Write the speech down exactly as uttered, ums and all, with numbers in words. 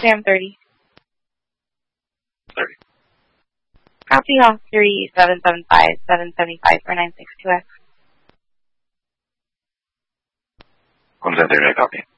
Sam thirty. thirty. Copy all three seven seven five seven seven five four nine six two X. one seven thirty, copy.